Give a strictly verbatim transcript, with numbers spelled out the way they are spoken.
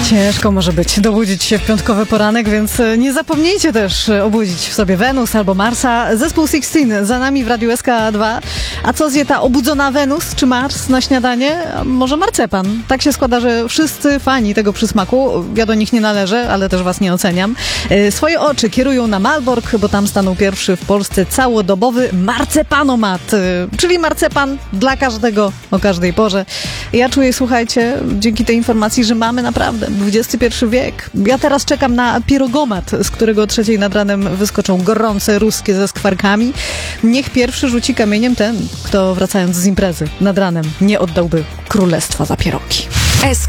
Ciężko może być dobudzić się w piątkowy poranek, więc nie zapomnijcie też obudzić w sobie Wenus albo Marsa. Zespół Sixteen za nami w Radiu S K dwa. A co zje ta obudzona Wenus czy Mars na śniadanie? Może marcepan. Tak się składa, że wszyscy fani tego przysmaku, ja do nich nie należę, ale też was nie oceniam, swoje oczy kierują na Malbork, bo tam stanął pierwszy w Polsce całodobowy marcepanomat, czyli marcepan dla każdego o każdej porze. Ja czuję, słuchajcie, dzięki tej informacji, że mamy naprawdę dwudziesty pierwszy wiek. Ja teraz czekam na pierogomat, z którego o trzeciej nad ranem wyskoczą gorące ruskie ze skwarkami. Niech pierwszy rzuci kamieniem ten, kto wracając z imprezy nad ranem nie oddałby królestwa za pierogi.